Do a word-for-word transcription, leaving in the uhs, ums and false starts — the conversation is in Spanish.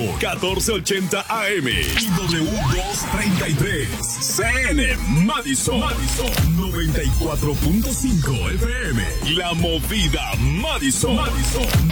catorce ochenta A M y W doscientos treinta y tres C N Madison, Madison noventa y cuatro punto cinco F M. La Movida Madison, Madison